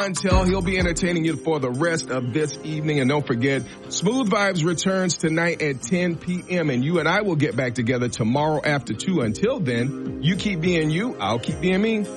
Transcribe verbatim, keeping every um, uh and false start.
Montel. He'll be entertaining you for the rest of this evening. And don't forget, Smooth Vibes returns tonight at ten p.m. And you and I will get back together tomorrow after two. Until then, you keep being you. I'll keep being me.